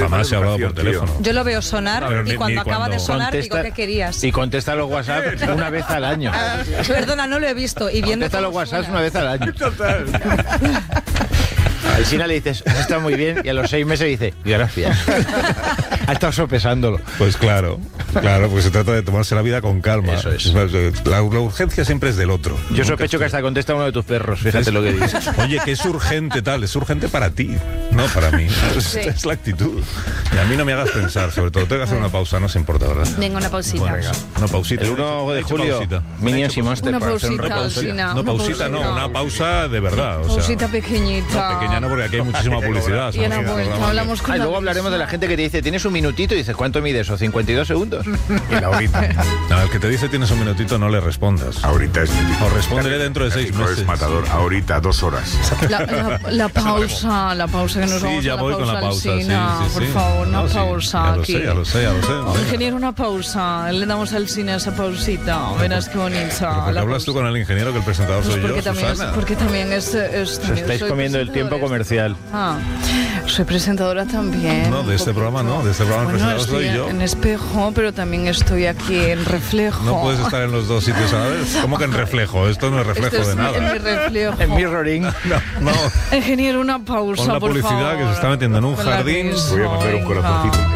jamás he hablado por teléfono. Yo lo veo sonar y cuando acaba de sonar digo, ¿qué querías? Y contesta los WhatsApp una vez al año. Perdona, no lo he visto. Y viendo contesta los WhatsApp una vez al año. Total. A Alsina le dices, está muy bien, y a los 6 meses dice, gracias. Ha estado sopesándolo. Pues claro, porque se trata de tomarse la vida con calma. Eso es. La urgencia siempre es del otro. Yo sospecho que hasta contesta uno de tus perros, fíjate lo que dices. Oye, que es urgente tal, es urgente para ti, no para mí. Sí. Es la actitud. Y a mí no me hagas pensar, sobre todo, tengo que hacer una pausa, no se importa, ¿verdad? Venga, una pausita. Bueno, venga, una pausita. El 1 de Hecho julio, pausita. Minions y Monster. Una para hacer un pausita, repaso. Alsina. No, pausita no, una pausa de verdad. O sea, Pausita pequeñita. no, pequeña no, porque aquí hay muchísima publicidad. Y en la vuelta hablamos con Ah, y la luego hablaremos de la gente que te dice, tienes un minutito, y dices, ¿cuánto mide eso? 52 segundos. Y la horita. No, el que te dice tienes un minutito no le respondas. Ahorita es mítico. O respóndele dentro de 6 meses. Es matador. Ahorita 2 horas. La pausa que nos Sí, vamos ya a la voy con la pausa. Alsina, Sí, sí, por sí. favor, una No, sí, pausa aquí. Ya lo sé. Ingeniero, una pausa. Le damos al cine esa pausita. Verás qué bonita. ¿Por qué hablas tú con el ingeniero que el presentador soy yo, Susana? Porque también es Estáis soy comiendo el tiempo comercial. Soy presentadora también. No, de este programa no, de este programa el presentador estoy soy yo. en Espejo, pero también estoy aquí en Reflejo. No puedes estar en los dos sitios a la vez. ¿Cómo que en reflejo? Esto no es reflejo Esto de es nada. En mi reflejo. En mirroring. No. Ingeniero, una pausa, Con la por publicidad favor. que se está metiendo en un Con la jardín. risa, Voy a mandar un venga. corazoncito.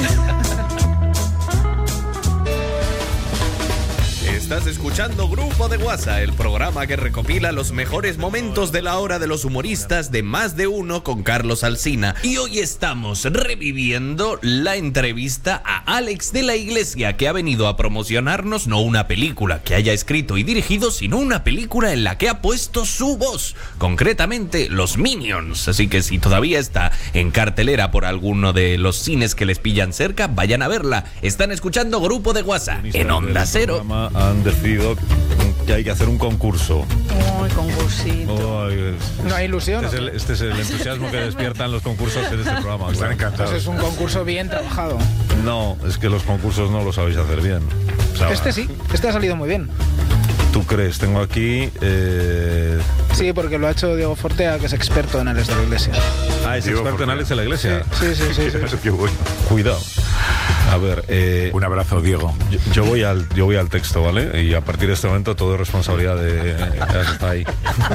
Estás escuchando Grupo de WhatsApp, el programa que recopila los mejores momentos de la hora de los humoristas de Más de Uno con Carlos Alsina. Y hoy estamos reviviendo la entrevista a Alex de la Iglesia, que ha venido a promocionarnos no una película que haya escrito y dirigido, sino una película en la que ha puesto su voz, concretamente Los Minions. Así que si todavía está en cartelera por alguno de los cines que les pillan cerca, vayan a verla. Están escuchando Grupo de WhatsApp en Onda Cero. Han decidido que hay que hacer un concurso. Ay, concursito. No hay ilusión. Este es el entusiasmo que despiertan los concursos de este programa. Están claro. encantados. Pues es un concurso bien trabajado. No, es que los concursos no los sabéis hacer bien. O sea, Este sí, este ha salido muy bien. ¿Tú crees? Tengo aquí... Sí, porque lo ha hecho Diego Fortea, que es experto en Alex de la Iglesia. es Diego experto en Fortea. Alex de la Iglesia. Sí. Qué bueno. Cuidado. A ver, Un abrazo, Diego. yo voy al texto, ¿vale? Y a partir de este momento todo es responsabilidad de... está ahí.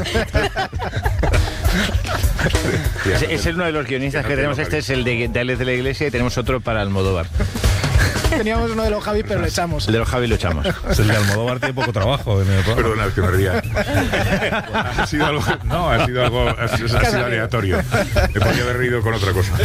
Es uno de los guionistas que tenemos. Este es el de Alex de la Iglesia, y tenemos otro para Almodóvar. Teníamos uno de los Javi, pero lo echamos. El de los Javi lo echamos. Es el de Almodóvar, tiene poco trabajo en el programa. Perdona, es que me ría. Ha sido algo... No, ha sido aleatorio. Me podría haber reído con otra cosa.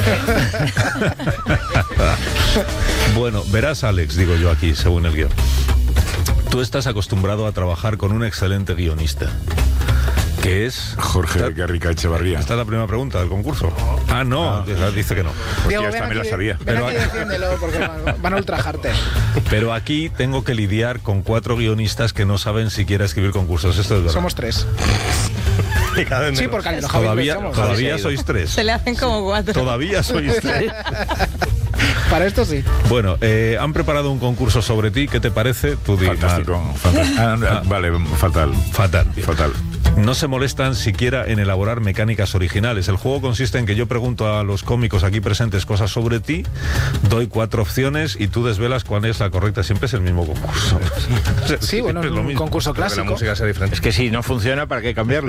Bueno, verás, Alex, digo yo aquí, según el guión. Tú estás acostumbrado a trabajar con un excelente guionista, que es... Jorge Garrica Echevarría. Esta es la primera pregunta del concurso. Ah, no, dice que no. Diego, Hostia, esta me la sabía. Ven aquí y defiéndelo, porque van a ultrajarte. Pero aquí tengo que lidiar con 4 guionistas que no saben siquiera escribir concursos. Esto es verdad. Somos 3. Sí, porque a los Javi lo echamos. Todavía sois 3. Se le hacen como 4. Todavía sois 3. Para esto sí. Bueno, han preparado un concurso sobre ti. ¿Qué te parece? Tú di, Fantástico. Vale, fatal. Fatal. No se molestan siquiera en elaborar mecánicas originales. El juego consiste en que yo pregunto a los cómicos aquí presentes cosas sobre ti, doy 4 opciones y tú desvelas cuál es la correcta. Siempre es el mismo concurso. Sí, bueno, es lo un mismo. concurso Pero que clásico. la música sea diferente. Es que si no funciona, ¿para qué cambiarlo?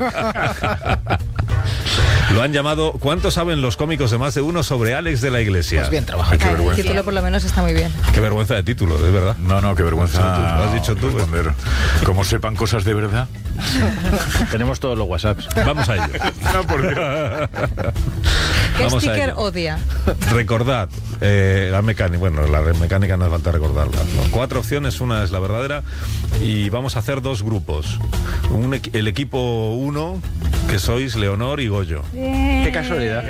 Lo han llamado ¿Cuánto saben los cómicos de Más de Uno sobre Alex de la Iglesia? Pues bien trabajado. Qué El vergüenza. título por lo menos está muy bien. Qué vergüenza de título, de verdad. No, qué vergüenza. Lo has dicho tú. Responder. Como sepan cosas de verdad. Tenemos todos los WhatsApps. Vamos a ello. No, por Dios. ¿Qué Vamos a sticker ello. odia? Recordad, la mecánica, bueno, la mecánica no hace falta recordarla. 4 opciones, una es la verdadera y vamos a hacer 2 grupos. El equipo 1, que sois Leonor y Goyo. Qué casualidad.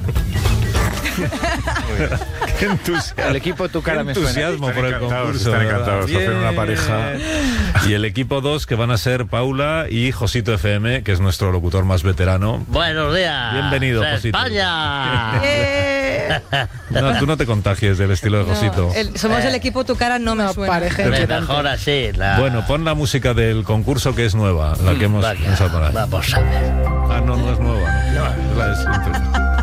Qué entusiasmo. El equipo Tu Cara Qué me suena. entusiasmo por el concurso. Están ¿verdad? encantados. Hacen una Bien. pareja. Y el equipo 2, que van a ser Paula y Josito FM, que es nuestro locutor más veterano. Buenos días. Bienvenido, de Josito. España. No, tú no te contagies del estilo de Josito. Somos el equipo Tu Cara no me Una suena. pareja Me inquietante. mejor así. Bueno, pon la música del concurso, que es nueva, la que hemos Vaya, a poner. vamos a ver. Ah, no es nueva. No. La de siempre.